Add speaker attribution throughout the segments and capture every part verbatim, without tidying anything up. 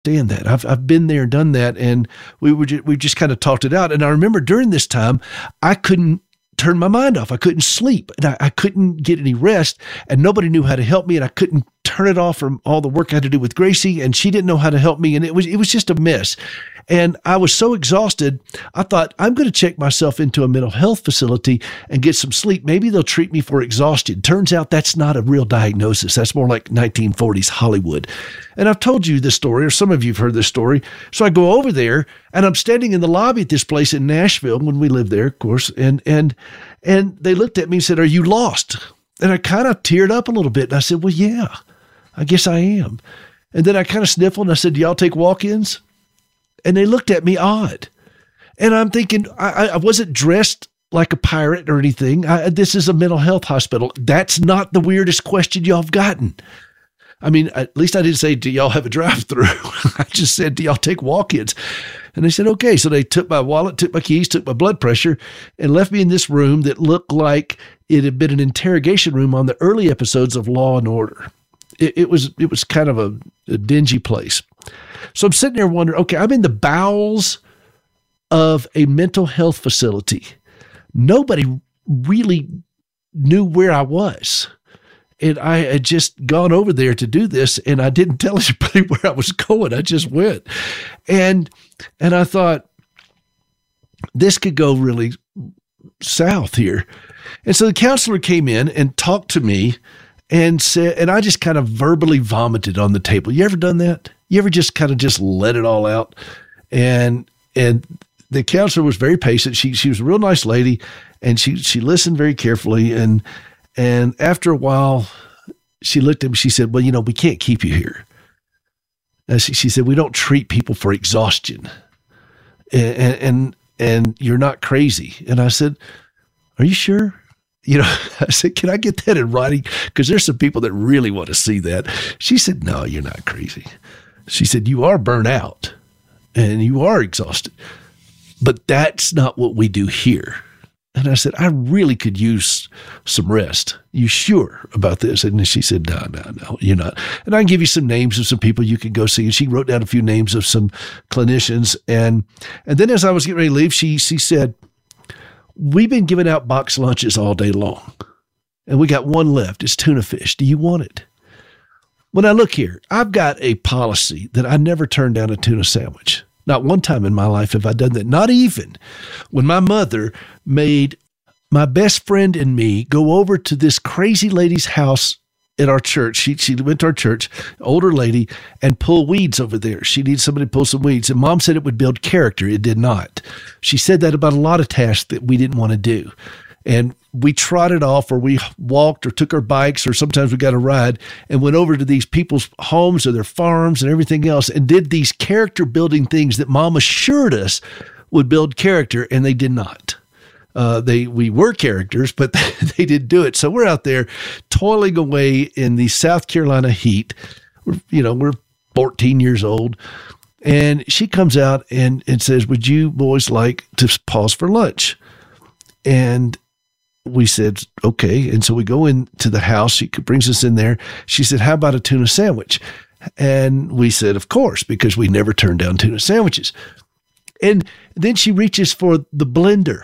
Speaker 1: understand that. I've I've been there, done that, and we were just, we just kind of talked it out. And I remember during this time, I couldn't turn my mind off. I couldn't sleep, and I, I couldn't get any rest, and nobody knew how to help me, and I couldn't turn it off from all the work I had to do with Gracie, and she didn't know how to help me, and it was it was just a mess. And I was so exhausted, I thought, I'm going to check myself into a mental health facility and get some sleep. Maybe they'll treat me for exhaustion. Turns out that's not a real diagnosis. That's more like nineteen forties Hollywood. And I've told you this story, or some of you have heard this story. So I go over there, and I'm standing in the lobby at this place in Nashville when we lived there, of course, and and and they looked at me and said, "Are you lost?" And I kind of teared up a little bit, and I said, "Well, yeah, I guess I am." And then I kind of sniffled, and I said, "Do y'all take walk-ins?" And they looked at me odd. And I'm thinking, I, I wasn't dressed like a pirate or anything. I, this is a mental health hospital. That's not the weirdest question y'all have gotten. I mean, at least I didn't say, do y'all have a drive-through? I just said, do y'all take walk-ins? And they said, okay. So they took my wallet, took my keys, took my blood pressure, and left me in this room that looked like it had been an interrogation room on the early episodes of Law and Order. It, it was it was kind of a, a dingy place. So I'm sitting there wondering, okay, I'm in the bowels of a mental health facility. Nobody really knew where I was. And I had just gone over there to do this, and I didn't tell anybody where I was going. I just went. And and I thought, this could go really south here. And so the counselor came in and talked to me and said, and I just kind of verbally vomited on the table. You ever done that? You ever just kind of just let it all out? And and the counselor was very patient. She she was a real nice lady, and she she listened very carefully. And and after a while, she looked at me. She said, "Well, you know, we can't keep you here." And she, she said, "We don't treat people for exhaustion, and and and you're not crazy." And I said, "Are you sure?" You know, I said, "Can I get that in writing? Because there's some people that really want to see that." She said, "No, you're not crazy." She said, "You are burnt out and you are exhausted, but that's not what we do here." And I said, "I really could use some rest. You sure about this?" And she said, "No, no, no, you're not." And I can give you some names of some people you can go see. And she wrote down a few names of some clinicians. And and then as I was getting ready to leave, she she said, "We've been giving out box lunches all day long, and we got one left. It's tuna fish. Do you want it?" When I look here, I've got a policy that I never turn down a tuna sandwich. Not one time in my life have I done that. Not even when my mother made my best friend and me go over to this crazy lady's house at our church. She she went to our church, older lady, and pull weeds over there. She needed somebody to pull some weeds. And Mom said it would build character. It did not. She said that about a lot of tasks that we didn't want to do. And we trotted off, or we walked, or took our bikes, or sometimes we got a ride and went over to these people's homes or their farms and everything else and did these character building things that Mom assured us would build character, and they did not. Uh, they we were characters, but they didn't do it. So we're out there toiling away in the South Carolina heat. We're, you know, we're fourteen years old. And she comes out and, and says, "Would you boys like to pause for lunch?" And we said, okay. And so we go into the house. She brings us in there. She said, "How about a tuna sandwich?" And we said, of course, because we never turn down tuna sandwiches. And then she reaches for the blender.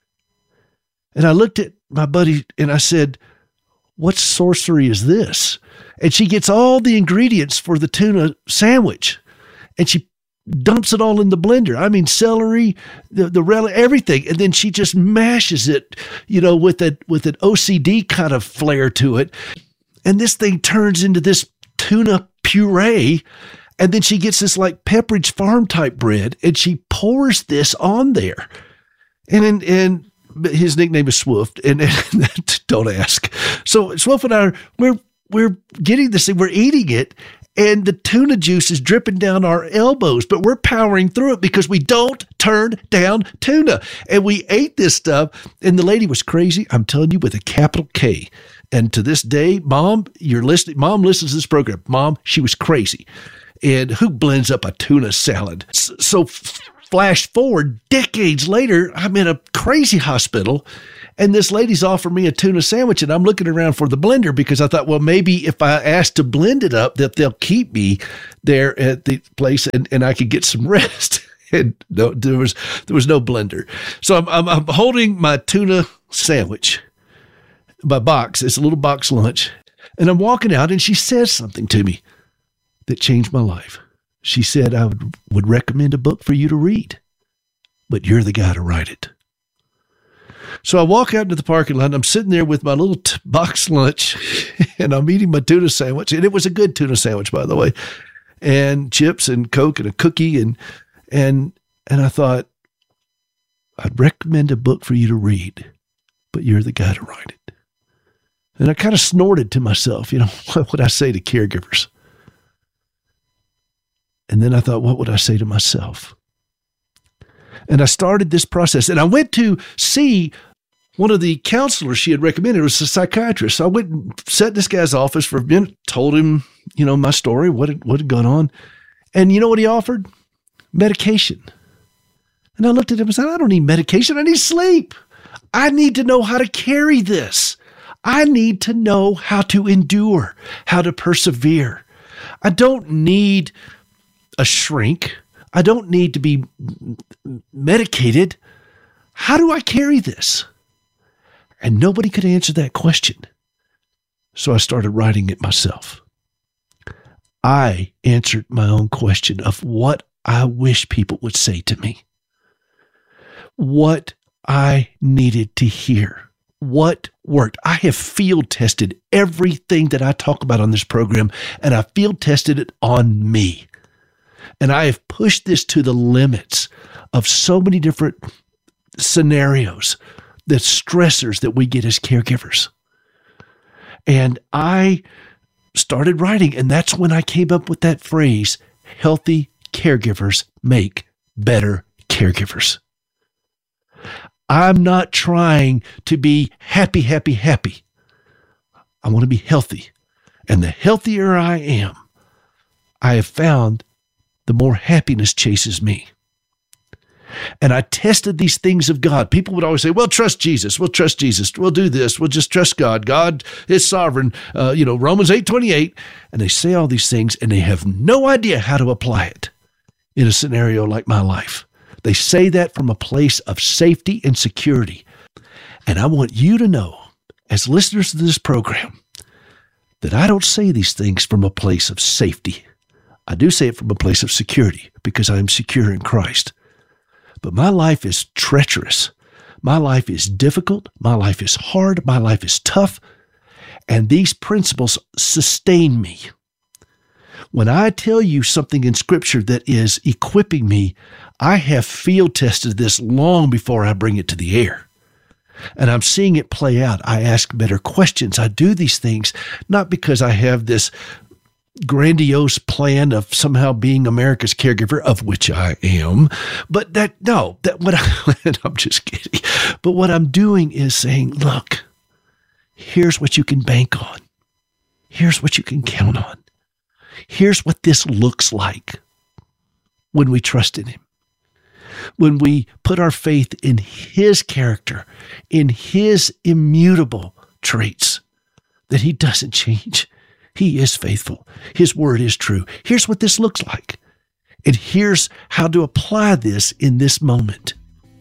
Speaker 1: And I looked at my buddy and I said, "What sorcery is this?" And she gets all the ingredients for the tuna sandwich, and she dumps it all in the blender. I mean, celery, the the relish, everything, and then she just mashes it, you know, with a with an O C D kind of flair to it, and this thing turns into this tuna puree. And then she gets this like Pepperidge Farm type bread, and she pours this on there, and and. and his nickname is Swift, and, and don't ask. So Swift and I are, we're, we're getting this thing, we're eating it, and the tuna juice is dripping down our elbows, but we're powering through it because we don't turn down tuna. And we ate this stuff, and the lady was crazy, I'm telling you, with a capital K. And to this day, Mom, you're listening, Mom listens to this program. Mom, she was crazy. And who blends up a tuna salad? So flash forward decades later, I'm in a crazy hospital, and this lady's offered me a tuna sandwich, and I'm looking around for the blender because I thought, well, maybe if I ask to blend it up, that they'll keep me there at the place and, and I could get some rest. And no, there was there was no blender. So I'm, I'm, I'm holding my tuna sandwich, my box. It's a little box lunch. And I'm walking out, and she says something to me that changed my life. She said, I would, would recommend a book for you to read, but you're the guy to write it. So I walk out into the parking lot, and I'm sitting there with my little t- box lunch, and I'm eating my tuna sandwich. And it was a good tuna sandwich, by the way, and chips and Coke and a cookie. And And and I thought, I'd recommend a book for you to read, but you're the guy to write it. And I kind of snorted to myself, you know, what would I say to caregivers? And then I thought, what would I say to myself? And I started this process. And I went to see one of the counselors she had recommended. It was a psychiatrist. So I went and sat in this guy's office for a minute, told him, you know, my story, what had, what had gone on. And you know what he offered? Medication. And I looked at him and said, I don't need medication. I need sleep. I need to know how to carry this. I need to know how to endure, how to persevere. I don't need a shrink. I don't need to be medicated. How do I carry this? And nobody could answer that question. So I started writing it myself. I answered my own question of what I wish people would say to me, what I needed to hear, what worked. I have field tested everything that I talk about on this program, and I field tested it on me. And I have pushed this to the limits of so many different scenarios, the stressors that we get as caregivers. And I started writing, and that's when I came up with that phrase, healthy caregivers make better caregivers. I'm not trying to be happy, happy, happy. I want to be healthy. And the healthier I am, I have found the more happiness chases me. And I tested these things of God. People would always say, well, trust Jesus. We'll trust Jesus. We'll do this. We'll just trust God. God is sovereign. Uh, you know, Romans eight twenty-eight. And they say all these things, and they have no idea how to apply it in a scenario like my life. They say that from a place of safety and security. And I want you to know, as listeners to this program, that I don't say these things from a place of safety. I do say it from a place of security because I am secure in Christ. But my life is treacherous. My life is difficult. My life is hard. My life is tough. And these principles sustain me. When I tell you something in Scripture that is equipping me, I have field tested this long before I bring it to the air. And I'm seeing it play out. I ask better questions. I do these things not because I have this grandiose plan of somehow being America's caregiver, of which I am, but that, no, that what I, I'm just kidding. But what I'm doing is saying, look, here's what you can bank on. Here's what you can count on. Here's what this looks like when we trust in Him. When we put our faith in His character, in His immutable traits, that He doesn't change. He is faithful. His word is true. Here's what this looks like. And here's how to apply this in this moment.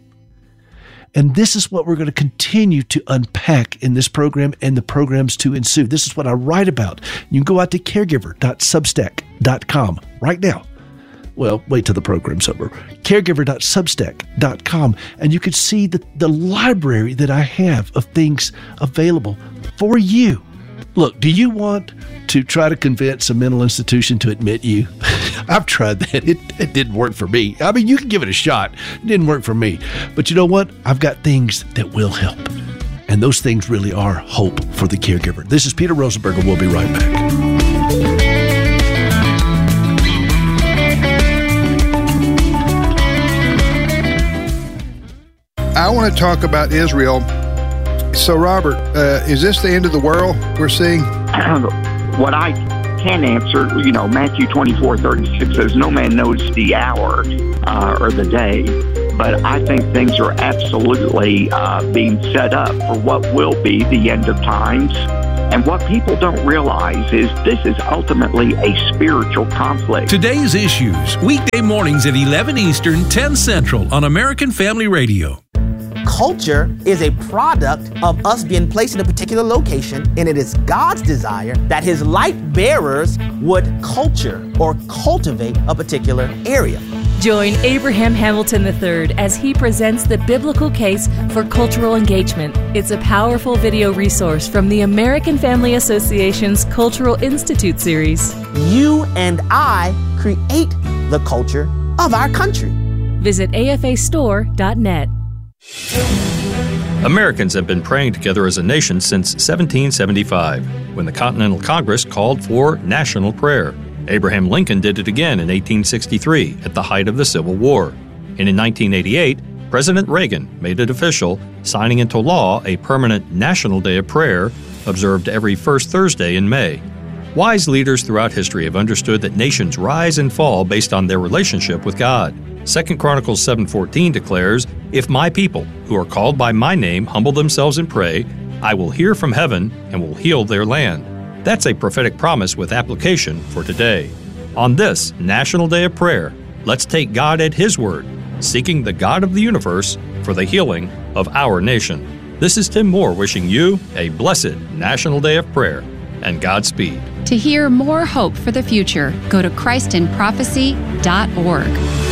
Speaker 1: And this is what we're going to continue to unpack in this program and the programs to ensue. This is what I write about. You can go out to caregiver dot substack dot com right now. Well, wait till the program's over. caregiver dot substack dot com, and you can see the, the library that I have of things available for you. Look, do you want to try to convince a mental institution to admit you? I've tried that. It, it didn't work for me. I mean, you can give it a shot. It didn't work for me. But you know what? I've got things that will help. And those things really are hope for the caregiver. This is Peter Rosenberg, and we'll be right back.
Speaker 2: I want to talk about Israel. So, Robert, uh, is this the end of the world we're seeing?
Speaker 3: What I can't answer. You know, Matthew twenty-four thirty-six says, no man knows the hour uh, or the day. But I think things are absolutely uh, being set up for what will be the end of times. And what people don't realize is this is ultimately a spiritual conflict.
Speaker 4: Today's Issues, weekday mornings at eleven Eastern, ten Central on American Family Radio.
Speaker 5: Culture is a product of us being placed in a particular location, and it is God's desire that his light bearers would culture or cultivate a particular area.
Speaker 6: Join Abraham Hamilton the third as he presents the biblical case for cultural engagement. It's a powerful video resource from the American Family Association's Cultural Institute series.
Speaker 5: You and I create the culture of our country.
Speaker 6: Visit A F A store dot net.
Speaker 7: Americans have been praying together as a nation since seventeen seventy-five, when the Continental Congress called for national prayer. Abraham Lincoln did it again in eighteen sixty-three, at the height of the Civil War. And in nineteen eighty-eight, President Reagan made it official, signing into law a permanent National Day of Prayer, observed every first Thursday in May. Wise leaders throughout history have understood that nations rise and fall based on their relationship with God. Second Chronicles seven fourteen declares, "If my people, who are called by my name, humble themselves and pray, I will hear from heaven and will heal their land." That's a prophetic promise with application for today. On this National Day of Prayer, let's take God at His word, seeking the God of the universe for the healing of our nation. This is Tim Moore wishing you a blessed National Day of Prayer and Godspeed.
Speaker 8: To hear more hope for the future, go to Christ in Prophecy dot org.